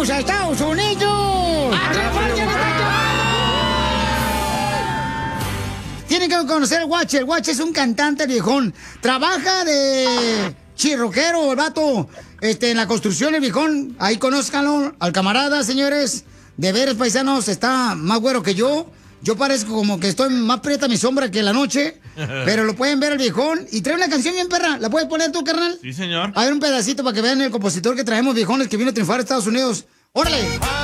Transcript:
¡Vamos a Estados Unidos! Tienen que conocer al Guache. El Guache es un cantante viejón. Trabaja de chirroquero, el vato, en la construcción, el viejón. Ahí conózcanlo al camarada, señores. De veras, paisanos, está más güero que yo. Yo parezco como que estoy más prieta mi sombra que la noche. Pero lo pueden ver al viejón. Y trae una canción bien perra. ¿La puedes poner tú, carnal? Sí, señor. A ver, un pedacito para que vean el compositor que traemos, viejones, que vino a triunfar a Estados Unidos. ¡Órale!